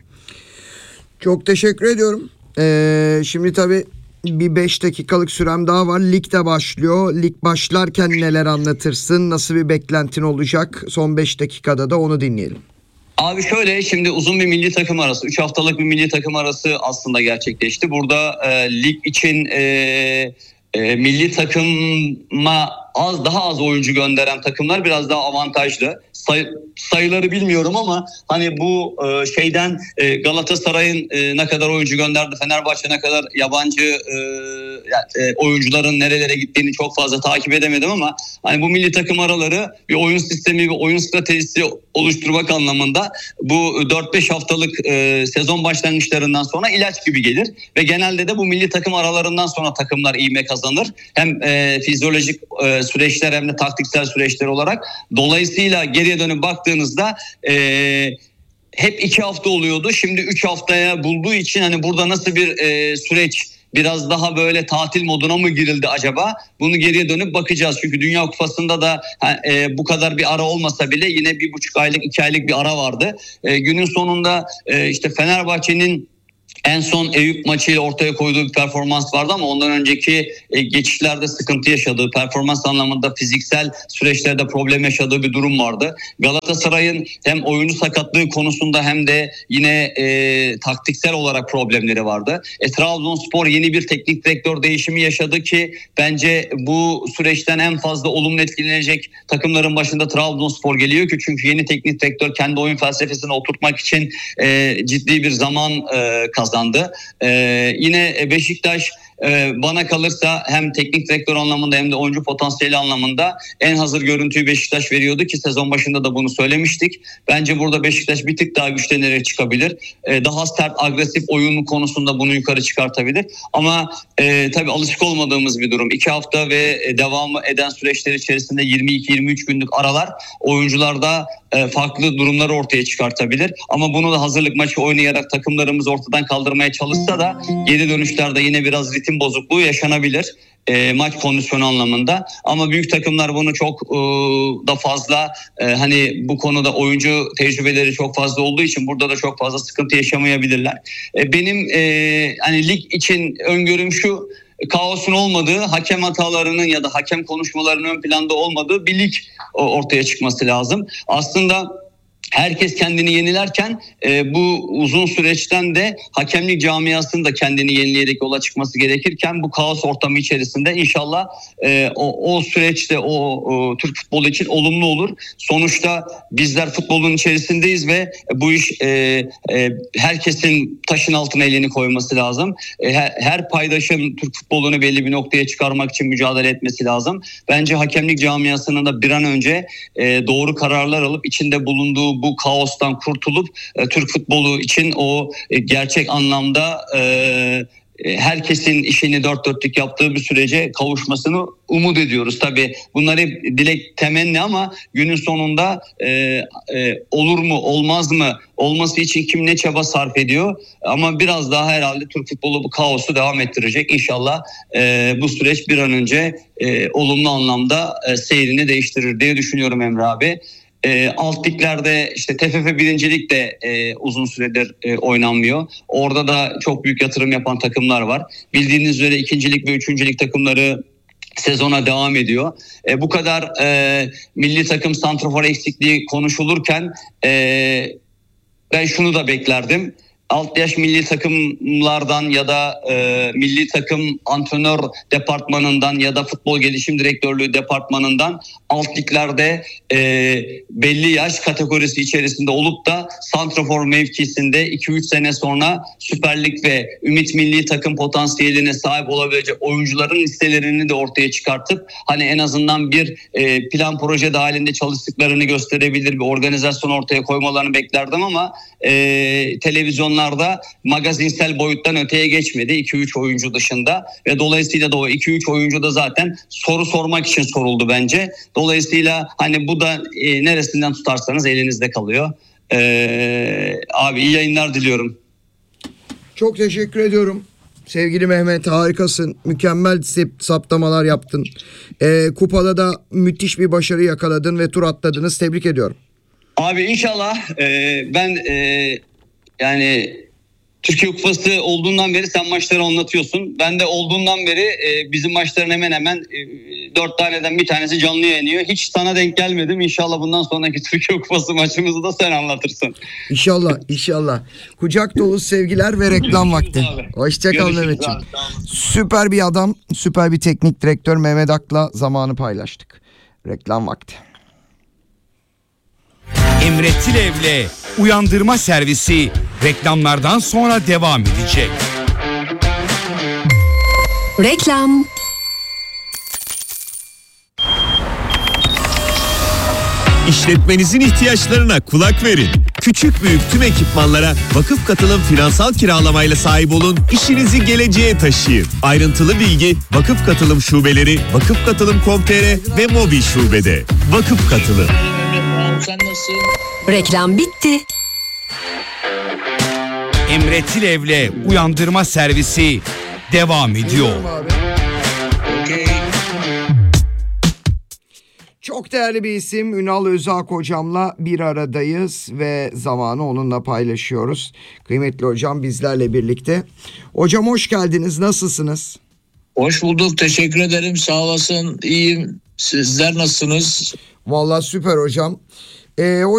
Çok teşekkür ediyorum. Ee, şimdi tabii bir beş dakikalık sürem daha var. Lig de başlıyor. Lig başlarken neler anlatırsın? Nasıl bir beklentin olacak? Son beş dakikada da onu dinleyelim. Abi şöyle, şimdi uzun bir milli takım arası, üç haftalık bir milli takım arası aslında gerçekleşti. Burada e, lig için e, e, milli takıma az daha az oyuncu gönderen takımlar biraz daha avantajlı. say, sayıları bilmiyorum ama hani bu e, şeyden e, Galatasaray'ın e, ne kadar oyuncu gönderdi, Fenerbahçe ne kadar yabancı e, e, oyuncuların nerelere gittiğini çok fazla takip edemedim ama hani bu milli takım araları bir oyun sistemi ve oyun stratejisi oluşturmak anlamında bu dört beş haftalık e, sezon başlangıçlarından sonra ilaç gibi gelir ve genelde de bu milli takım aralarından sonra takımlar ivme kazanır. Hem e, fizyolojik e, süreçler hem de taktiksel süreçler olarak. Dolayısıyla geriye dönüp baktığınızda e, hep iki hafta oluyordu. Şimdi üç haftaya bulduğu için hani burada nasıl bir e, süreç, biraz daha böyle tatil moduna mı girildi acaba? Bunu geriye dönüp bakacağız. Çünkü Dünya Kupası'nda da e, bu kadar bir ara olmasa bile yine bir buçuk aylık, iki aylık bir ara vardı. E, günün sonunda e, işte Fenerbahçe'nin en son Eyüp maçıyla ortaya koyduğu bir performans vardı ama ondan önceki e, geçişlerde sıkıntı yaşadığı, performans anlamında fiziksel süreçlerde problem yaşadığı bir durum vardı. Galatasaray'ın hem oyuncu sakatlığı konusunda hem de yine e, taktiksel olarak problemleri vardı. E, Trabzonspor yeni bir teknik direktör değişimi yaşadı ki bence bu süreçten en fazla olumlu etkilenecek takımların başında Trabzonspor geliyor ki çünkü yeni teknik direktör kendi oyun felsefesini oturtmak için e, ciddi bir zaman e, kazandı. Ee, yine Beşiktaş e, bana kalırsa hem teknik direktör anlamında hem de oyuncu potansiyeli anlamında en hazır görüntüyü Beşiktaş veriyordu ki sezon başında da bunu söylemiştik. Bence burada Beşiktaş bir tık daha güçlenerek çıkabilir. Ee, daha sert, agresif oyunu konusunda bunu yukarı çıkartabilir. Ama e, tabii alışık olmadığımız bir durum. İki hafta ve devamı eden süreçler içerisinde yirmi iki yirmi üç günlük aralar oyuncularda e, farklı durumları ortaya çıkartabilir. Ama bunu da hazırlık maçı oynayarak takımlarımız ortadan kaldırmaya çalışsa da geri dönüşlerde yine biraz ritim bozukluğu yaşanabilir. E, maç kondisyonu anlamında ama büyük takımlar bunu çok e, da fazla e, hani bu konuda oyuncu tecrübeleri çok fazla olduğu için burada da çok fazla sıkıntı yaşamayabilirler. E, benim e, hani lig için öngörüm şu: kaosun olmadığı, hakem hatalarının ya da hakem konuşmalarının ön planda olmadığı bir lig ortaya çıkması lazım. Aslında herkes kendini yenilerken e, bu uzun süreçten de hakemlik camiasının da kendini yenileyerek yola çıkması gerekirken bu kaos ortamı içerisinde inşallah e, o, o süreçte o, o Türk futbolu için olumlu olur. Sonuçta bizler futbolun içerisindeyiz ve bu iş e, e, herkesin taşın altına elini koyması lazım. E, her, her paydaşın Türk futbolunu belli bir noktaya çıkarmak için mücadele etmesi lazım. Bence hakemlik camiasının da bir an önce e, doğru kararlar alıp içinde bulunduğu bu kaostan kurtulup e, Türk futbolu için o e, gerçek anlamda e, herkesin işini dört dörtlük yaptığı bir sürece kavuşmasını umut ediyoruz. Tabii bunlar hep dilek, temenni ama günün sonunda e, e, olur mu olmaz mı, olması için kim ne çaba sarf ediyor ama biraz daha herhalde Türk futbolu bu kaosu devam ettirecek. İnşallah e, bu süreç bir an önce e, olumlu anlamda e, seyrini değiştirir diye düşünüyorum Emre abi. E, alt liglerde işte T F F birincilik de e, uzun süredir e, oynanmıyor. Orada da çok büyük yatırım yapan takımlar var. Bildiğiniz üzere ikincilik ve üçüncülük takımları sezona devam ediyor. E, bu kadar e, milli takım santrafor eksikliği konuşulurken e, ben şunu da beklerdim. Alt yaş milli takımlardan ya da e, milli takım antrenör departmanından ya da futbol gelişim direktörlüğü departmanından alt liglerde e, belli yaş kategorisi içerisinde olup da santrafor mevkisinde iki üç sene sonra Süper Lig ve Ümit milli takım potansiyeline sahip olabilecek oyuncuların listelerini de ortaya çıkartıp hani en azından bir e, plan proje dahilinde çalıştıklarını gösterebilir bir organizasyon ortaya koymalarını beklerdim ama e, televizyonlar magazinsel boyuttan öteye geçmedi iki üç oyuncu dışında ve dolayısıyla da o iki üç oyuncu da zaten soru sormak için soruldu bence. Dolayısıyla hani bu da e, neresinden tutarsanız elinizde kalıyor. Ee, abi iyi yayınlar diliyorum. Çok teşekkür ediyorum. Sevgili Mehmet, harikasın. Mükemmel saptamalar yaptın. Ee, kupada da müthiş bir başarı yakaladın ve tur atladınız. Tebrik ediyorum. Abi inşallah e, ben e, yani Türkiye Kupası olduğundan beri sen maçları anlatıyorsun. Ben de olduğundan beri e, bizim maçların hemen hemen e, dört taneden bir tanesi canlı yayınlıyor. Hiç sana denk gelmedim. İnşallah bundan sonraki Türkiye Kupası maçımızı da sen anlatırsın. İnşallah, inşallah. Kucak dolu sevgiler ve reklam vakti. Hoşçakal Mehmetciğim. Süper bir adam, süper bir teknik direktör Mehmet Ak'la zamanı paylaştık. Reklam vakti. Emre Tilev'le Uyandırma Servisi reklamlardan sonra devam edecek. Reklam. İşletmenizin ihtiyaçlarına kulak verin. Küçük büyük tüm ekipmanlara vakıf katılım finansal kiralamayla sahip olun, işinizi geleceğe taşıyın. Ayrıntılı bilgi vakıf katılım şubeleri, vakıf katılım nokta com nokta tr ve mobil şubede. Vakıf katılım. Sen nasılsın? Reklam bitti. Emre Tilev'le Uyandırma Servisi devam ediyor. Çok değerli bir isim Ünal Özak hocamla bir aradayız ve zamanı onunla paylaşıyoruz. Kıymetli hocam bizlerle birlikte. Hocam hoş geldiniz, nasılsınız? Hoş bulduk, teşekkür ederim, sağ olasın, iyiyim. Sizler nasılsınız? Vallahi süper hocam. Ee,